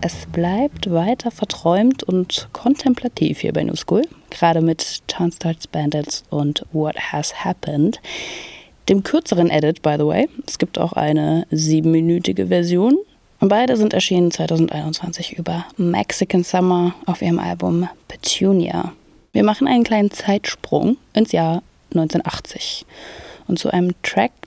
Es bleibt weiter verträumt und kontemplativ hier bei New School, gerade mit Turnstiles Bandits und What Has Happened. Dem kürzeren Edit, by the way. Es gibt auch eine 7-minütige Version. Und beide sind erschienen 2021 über Mexican Summer auf ihrem Album Petunia. Wir machen einen kleinen Zeitsprung ins Jahr 1980 und zu einem Track,